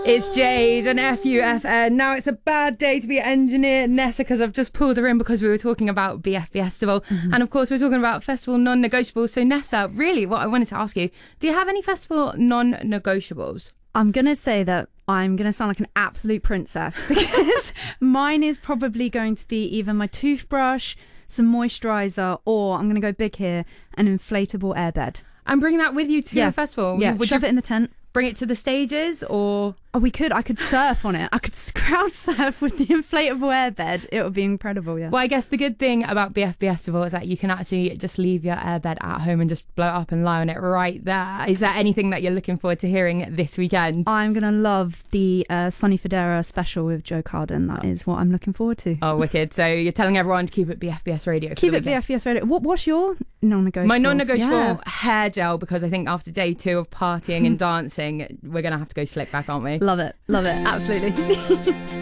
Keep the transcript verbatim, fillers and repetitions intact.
It's Jade and F U F N. Now it's a bad day to be engineer Nessa because I've just pulled her in because we were talking about B F Festival. Mm-hmm. And of course we're talking about festival non-negotiables. So Nessa, really what I wanted to ask you, do you have any festival non-negotiables? I'm going to say that I'm going to sound like an absolute princess because mine is probably going to be either my toothbrush, some moisturiser, or I'm going to go big here, an inflatable airbed. And bring that with you to yeah. the festival? Yeah, Would shove you it in the tent. Bring it to the stages or... Oh, we could. I could surf on it. I could crowd surf with the inflatable airbed. It would be incredible, yeah. Well, I guess the good thing about B F Festival is that you can actually just leave your airbed at home and just blow it up and lie on it right there. Is there anything that you're looking forward to hearing this weekend? I'm going to love the uh, Sonny Fodera special with Joe Carden. That oh. is what I'm looking forward to. Oh, wicked. So you're telling everyone to keep it B F B S Radio. Keep it B F B S Radio. What, what's your non-negotiable? My non-negotiable yeah. hair gel, because I think after day two of partying and dancing, we're going to have to go slick back, aren't we? Love it. Love it. Absolutely.